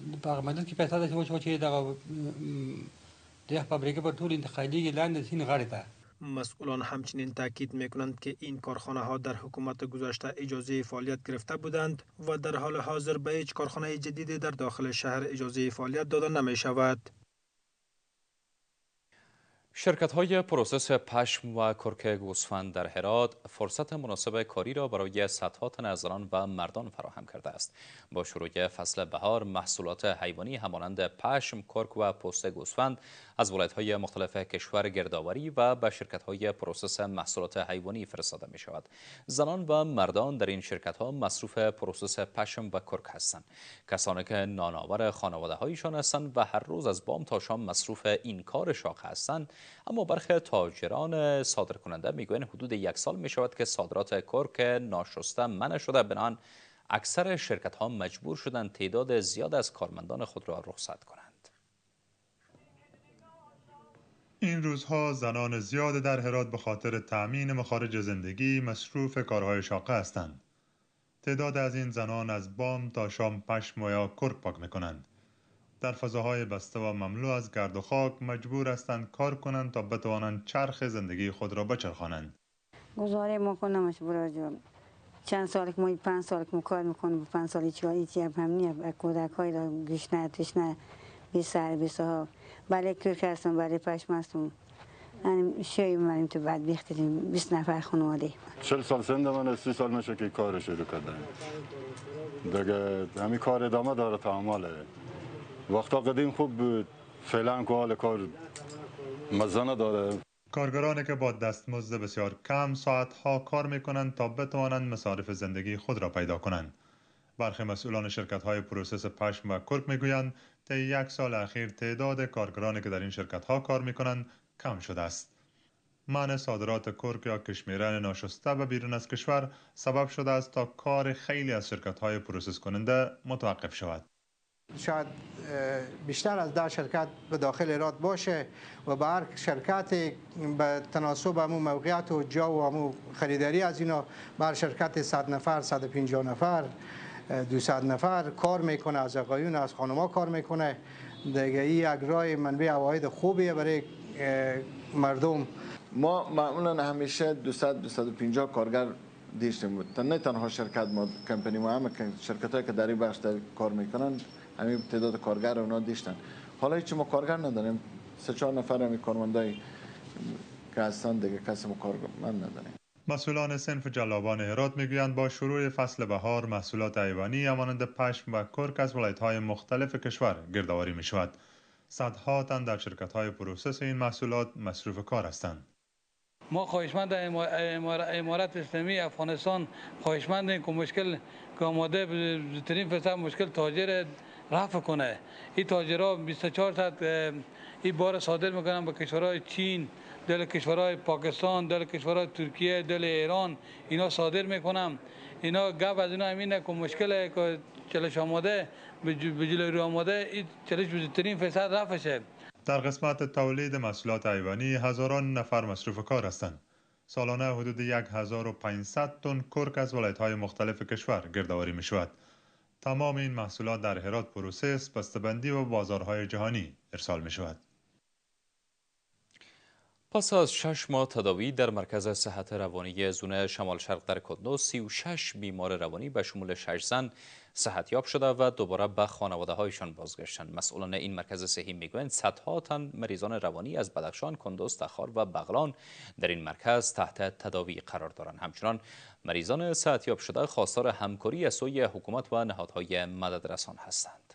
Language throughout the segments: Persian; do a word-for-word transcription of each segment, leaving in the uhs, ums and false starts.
مدت که پیسه داشته باشه که در ده فابریکه بر طول انتقالی لاند سین غارته. مسئولان همچنین تاکید میکنند که این کارخانه ها در حکومت گذشته اجازه فعالیت گرفته بودند و در حال حاضر به هیچ کارخانه جدیدی در داخل شهر اجازه فعالیت داده نمی شود. شرکت‌های پروسس پشم و کرک گوسفند در هرات فرصت مناسب کاری را برای صدها تن از زنان و مردان فراهم کرده است. با شروع فصل بهار محصولات حیوانی همانند پشم، کرک و پوست گوسفند از ولایت‌های مختلف کشور گردآوری و به شرکت‌های پروسس محصولات حیوانی فرستاده می‌شود. زنان و مردان در این شرکت‌ها مصروف پروسس پشم و کرک هستند. کسانی که نانآور خانواده‌هایشان هستند و هر روز از بام تا شام مصروف این کار شاق هستند. اما برخی تاجران صادرکننده میگویند حدود یک سال می شود که صادرات کرک ناشسته منع شده، بنابراین اکثر شرکت ها مجبور شدند تعداد زیاد از کارمندان خود را رخصت کنند. این روزها زنان زیاد در هرات به خاطر تأمین مخارج زندگی مصروف کارهای شاقه هستند. تعداد از این زنان از بام تا شام پشم و یا کرک پاک میکنند. در فضاهای بسته و مملو از گرد و خاک مجبور هستند کار کنند تا بتوانند چرخ زندگی خود را بچرخانند. گزاره میکنم مجبور جو چند سال که ما پنج سال که کار میکنم پنج سالی چهاری چی هم نیه کودک های را گشنه تشنه بی سر بی صاحب برای کرک هستم برای پشم هستم یعنی شوی مریم تو بعد بیختیم بیست نفر خانواده. چهل سال سنده من سی سال میشه که کار شروع کردم دیگه همین کار ادامه داره تعامله. وقتا قدیم خوب بود، فعلا که حال کار مزه نداره. کارگرانی که با دستمزد بسیار کم ساعتها کار میکنند تا بتوانند مصارف زندگی خود را پیدا کنند. برخی مسئولان شرکت‌های پروسس پشم و کرک میگویند طی یک سال اخیر تعداد کارگرانی که در این شرکت‌ها کار میکنند کم شده است. منع صادرات کرک یا کشمیره ناشسته به بیرون از کشور سبب شده است تا کار خیلی از شرکت‌های پروسس کننده متوقف شود. شاید بیشتر از ده شرکت به داخل هرات باشه و به هر شرکت به تناسب همو موقعیت و جا و همو خریداری از اینا بر شرکت صد نفر صد و پنجاه نفر دویست نفر کار میکنه، از آقایون از خانم‌ها کار میکنه. دیگه این یک راه منبع عواید خوبیه برای مردم. ما معمولا همیشه دویست دویست و پنجاه کارگر داشتیم بود. نه تنها شرکت ما کمپانی ما هم شرکتایی که در این بخش کار میکنن همین تعداد کارگر اونا داشتن. حالا هیچ ما کارگر نداریم. سه چهار نفر همین کارمندای که هستن دیگه کسی ما کارمند نداریم. مسئولان صنف جلابان هرات میگویند با شروع فصل بهار محصولات حیوانی همانند پشم و کرک از ولایت‌های مختلف کشور گردآوری می‌شود. صدها تن در شرکت‌های پروسس این محصولات مصروف کار هستند. ما خواهشمند امارت اسلامی افغانستان خواهشمندیم که مشکل که آماده زودترین فرصت مشکل تاجر رفع کنه. این تاجرها بیست و چهار ساعت این بار صادر میکنن به کشورهای چین، دل کشورهای پاکستان، دل کشورهای ترکیه، دل ایران، اینا صادر میکنن. اینا گپ از اینا همینه که مشکل که چلش آماده به جلوی رو آماده این چلش زودترین فرصت رفع شه. در قسمت تولید محصولات حیوانی هزاران نفر مصروف کار هستند. سالانه حدود یک هزار و پانصد تن کرک از ولایت‌های مختلف کشور گردآوری می‌شود. تمام این محصولات در هرات پروسس، بسته‌بندی و بازارهای جهانی ارسال می‌شود. پس از شش ماه تداوی در مرکز صحت روانی زون شمال شرق در کندوز، سی و شش بیمار روانی به شمول شش زن صحتیاب شده و دوباره به خانواده هایشان بازگشتند. مسئولان این مرکز صحی میگویند صدها تن مریضان روانی از بدخشان، کندوز، تخار و بغلان در این مرکز تحت تداوی قرار دارند. همچنان مریضان صحتیاب شده خواستار همکاری از سوی حکومت و نهادهای مددرسان هستند.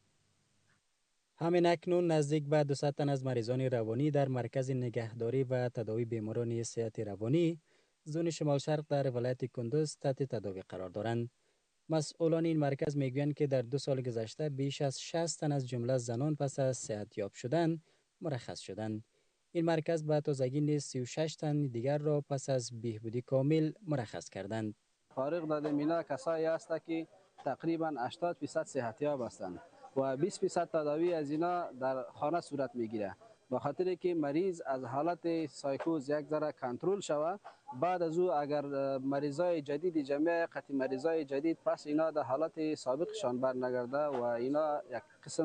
همین اکنون نزدیک به دویست تن از مریضان روانی در مرکز نگهداری و تداوی بیماران صحت روانی زون شمال شرق در ولایت کندوز تحت تداوی قرار دارند. مسئولان این مرکز میگویند که در دو سال گذشته بیش از شصت تن از جمله زنان پس از صحتیاب شدن مرخص شدند. این مرکز به تازگی نیز سی و شش تن دیگر را پس از بهبودی کامل مرخص کردند. فارغ داده مینا کسایی هست که تقریبا هشتاد درصد صحتیاب هستند و بیست درصد تداوی از اینا در خانه صورت میگیره. به خاطر که مریض از حالت سایکوز یک ذره کنترل شوه. بعد از او اگر مریضای جدید جمعی قطعی مریضای جدید پس اینا در حالت سابقشان بر نگرده و اینا یک قسم